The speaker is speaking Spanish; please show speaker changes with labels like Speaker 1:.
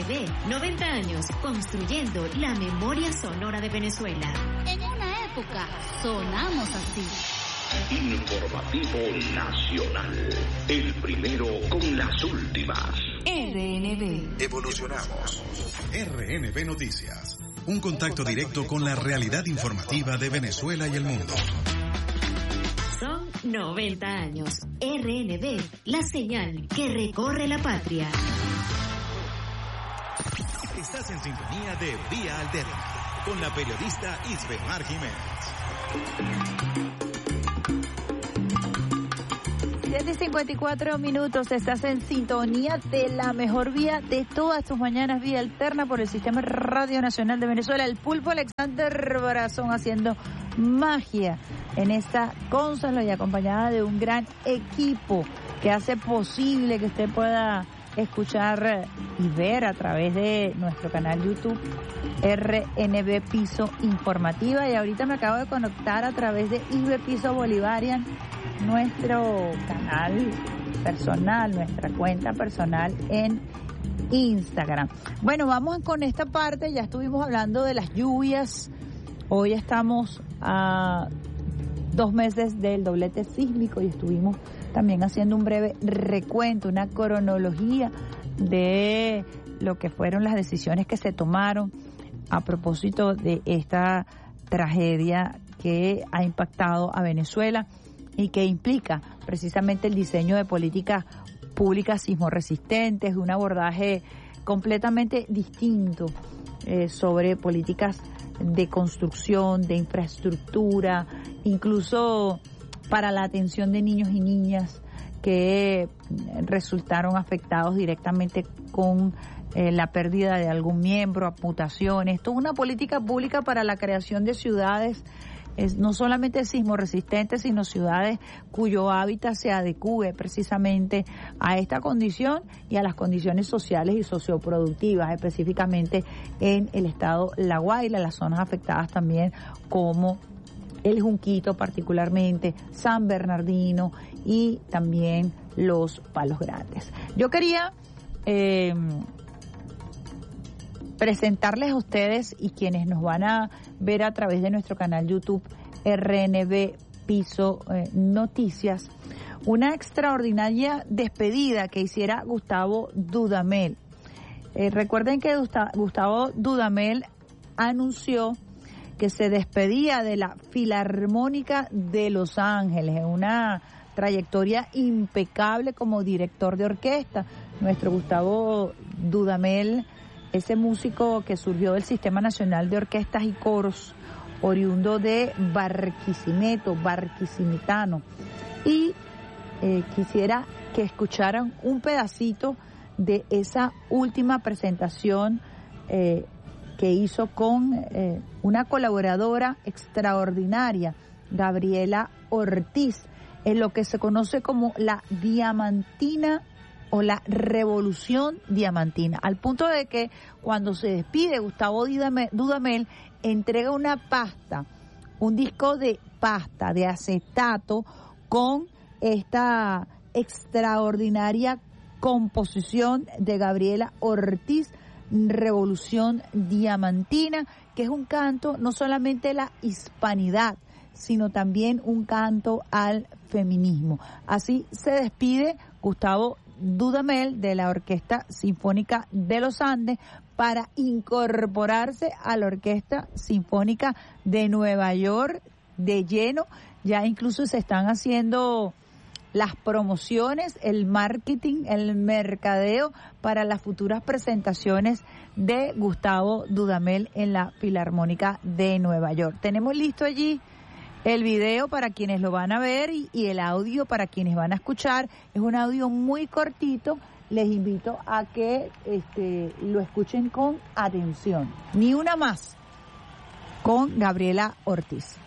Speaker 1: RNB, 90 años construyendo la memoria sonora de Venezuela.
Speaker 2: En una época sonamos así.
Speaker 3: Informativo Nacional, el primero con las últimas.
Speaker 1: RNB.
Speaker 4: Evolucionamos. RNB Noticias. Un contacto directo con la realidad informativa de Venezuela y el mundo.
Speaker 1: Son 90 años. RNB, la señal que recorre la patria.
Speaker 4: Estás en sintonía de Vía Alterna con la periodista Isbemar Jiménez.
Speaker 5: 7:54, estás en sintonía de la mejor vía de todas tus mañanas, Vía Alterna por el Sistema Radio Nacional de Venezuela. El Pulpo Alexander Brazón haciendo magia en esta consola y acompañada de un gran equipo que hace posible que usted pueda escuchar y ver a través de nuestro canal YouTube RNB Piso Informativa, y ahorita me acabo de conectar a través de IB Piso Bolivarian, nuestro canal personal, nuestra cuenta personal en Instagram. Bueno, vamos con esta parte. Ya estuvimos hablando de las lluvias. Hoy estamos a 2 meses del doblete sísmico y estuvimos también haciendo un breve recuento, una cronología de lo que fueron las decisiones que se tomaron a propósito de esta tragedia que ha impactado a Venezuela y que implica precisamente el diseño de políticas públicas sismorresistentes, de un abordaje completamente distinto sobre políticas de construcción, de infraestructura, incluso para la atención de niños y niñas que resultaron afectados directamente con la pérdida de algún miembro, amputaciones. Toda una política pública para la creación de ciudades no solamente sismorresistentes, sino ciudades cuyo hábitat se adecue precisamente a esta condición y a las condiciones sociales y socioproductivas, específicamente en el estado La Guaira, las zonas afectadas también como el Junquito particularmente, San Bernardino y también los Palos Grandes. Yo quería presentarles a ustedes y quienes nos van a ver a través de nuestro canal YouTube RNB Piso Noticias, una extraordinaria despedida que hiciera Gustavo Dudamel. Recuerden que Gustavo Dudamel anunció que se despedía de la Filarmónica de Los Ángeles, en una trayectoria impecable como director de orquesta. Nuestro Gustavo Dudamel, ese músico que surgió del Sistema Nacional de Orquestas y Coros, oriundo de Barquisimeto, barquisimitano. Y quisiera que escucharan un pedacito de esa última presentación que hizo con una colaboradora extraordinaria, Gabriela Ortiz, en lo que se conoce como la Diamantina o la Revolución Diamantina, al punto de que cuando se despide Gustavo Dudamel entrega una pasta, un disco de pasta, de acetato, con esta extraordinaria composición de Gabriela Ortiz, Revolución Diamantina, que es un canto no solamente a la hispanidad, sino también un canto al feminismo. Así se despide Gustavo Dudamel de la Orquesta Sinfónica de los Andes para incorporarse a la Orquesta Sinfónica de Nueva York de lleno. Ya incluso se están haciendo las promociones, el marketing, el mercadeo para las futuras presentaciones de Gustavo Dudamel en la Filarmónica de Nueva York. Tenemos listo allí el video para quienes lo van a ver y el audio para quienes van a escuchar. Es un audio muy cortito. Les invito a que lo escuchen con atención. Ni una más con Gabriela Ortiz.